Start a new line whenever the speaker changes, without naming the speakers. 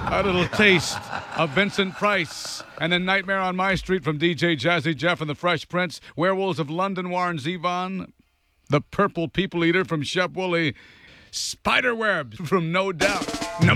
A little taste of Vincent Price. And then Nightmare on My Street from DJ Jazzy Jeff and the Fresh Prince. Werewolves of London, Warren Zevon. The Purple People Eater from Shep Woolley. Spiderwebs from No Doubt.